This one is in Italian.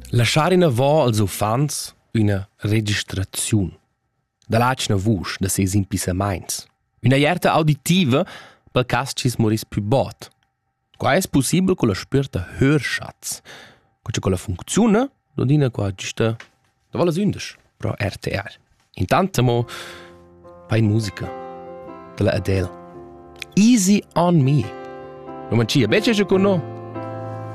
Lasciare in avò als uffants una registraziun da l'atgna vusch da ses impisamaints. Una jerta auditiva pel cas cis moris più bot. Qua es possibel con la spürta Hörschatz. Con la funziona, dodina qua gista da volas undes pro RTR. Intanto mo pa in musica della Adele. Easy on me. Non mancia, becce con no.